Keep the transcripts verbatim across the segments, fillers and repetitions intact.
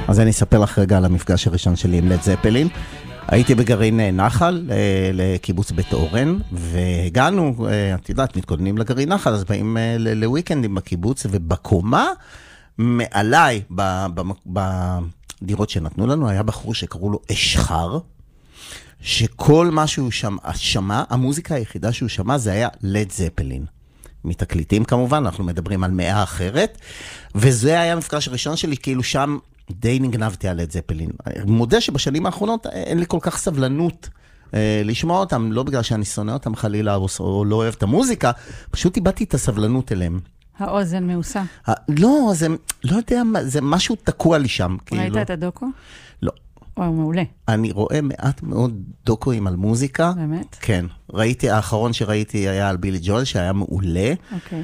אז אני אספר לך רגע על המפגש הראשון שלי עם לד זפלין. הייתי בגרעין נחל, לקיבוץ בית אורן, והגענו, את יודעת, מתכוננים לגרעין נחל, אז באים לוויקנדים בקיבוץ, ובקומה מעליי, בדירות שנתנו לנו, היה בחור שקראו לו אשחר, שכל מה שהוא שמע, המוזיקה היחידה שהוא שמע, זה היה לד זפלין. מתקליטים כמובן, אנחנו מדברים על מאה אחרת, וזה היה המפגש הראשון שלי, כאילו שם די נגנבתי על לד זפלין. מודה שבשנים האחרונות אין לי כל כך סבלנות אה, לשמוע אותם, לא בגלל שאני שונא אותם חלילה או, או לא אוהב את המוזיקה, פשוט איבדתי את הסבלנות אליהם. האוזן מעושה. ה- לא, זה, לא יודע, זה משהו תקוע לי שם. ראית כאילו. את הדוקו? לא. וואו, מעולה. אני רואה מעט מאוד דוקואים על מוזיקה. באמת? כן. ראיתי, האחרון שראיתי היה על בילי ג'ול, שהיה מעולה. אוקיי.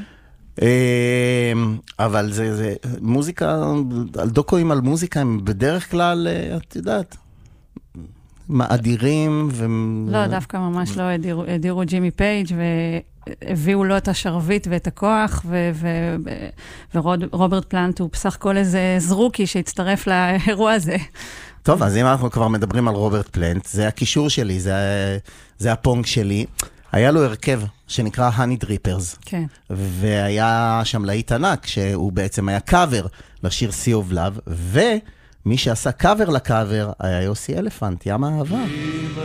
אבל זה, זה, מוזיקה, על דוקואים על מוזיקה, הם בדרך כלל, את יודעת, מאדירים ו... לא, דווקא ממש לא הדירו, הדירו ג'ימי פייג' והביאו לו את השרבית ואת הכוח, ו- ו- ורוברט פלנט הוא בסך הכל איזה זרוקי שהצטרף לאירוע הזה. טוב, אז אם אנחנו כבר מדברים על רוברט פלנט, זה הקישור שלי, זה, זה הפונג שלי. היה לו הרכב שנקרא Honey Drippers. כן. והיה שם להיט ענק, שהוא בעצם היה קאבר לשיר Sea of Love, ומי שעשה קאבר לקאבר היה יוסי אלפנט, ים האהבה.